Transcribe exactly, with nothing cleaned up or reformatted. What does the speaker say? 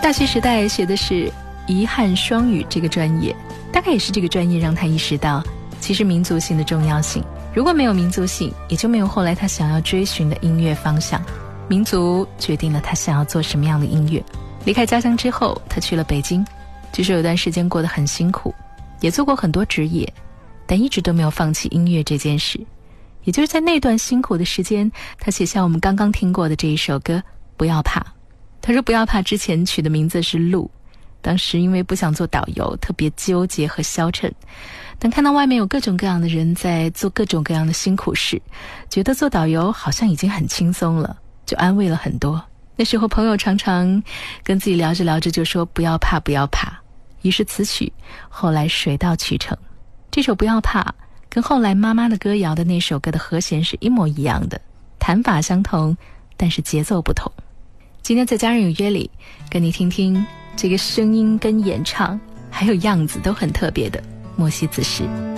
大学时代学的是遗憾双语这个专业，大概也是这个专业让他意识到其实民族性的重要性。如果没有民族性，也就没有后来他想要追寻的音乐方向。民族决定了他想要做什么样的音乐。离开家乡之后，他去了北京，据说有段时间过得很辛苦，也做过很多职业，但一直都没有放弃音乐这件事。也就是在那段辛苦的时间，他写下我们刚刚听过的这一首歌《不要怕》。他说不要怕之前取的名字是路，当时因为不想做导游，特别纠结和消沉，但看到外面有各种各样的人在做各种各样的辛苦事，觉得做导游好像已经很轻松了，就安慰了很多。那时候朋友常常跟自己聊着聊着就说不要怕不要怕，于是此曲后来水到渠成。这首不要怕跟后来妈妈的歌谣的那首歌的和弦是一模一样的，弹法相同，但是节奏不同。今天在家人有约里跟你听听这个声音跟演唱还有样子都很特别的莫西子诗。